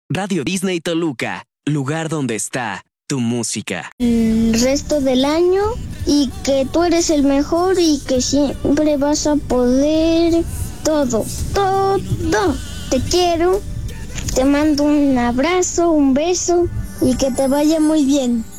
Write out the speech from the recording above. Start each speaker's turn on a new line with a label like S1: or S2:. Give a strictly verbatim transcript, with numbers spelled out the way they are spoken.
S1: Radio Disney Toluca, lugar donde está tu música.
S2: El resto del año y que tú eres el mejor y que siempre vas a poder todo, todo. Te quiero, te mando un abrazo, un beso y que te vaya muy bien.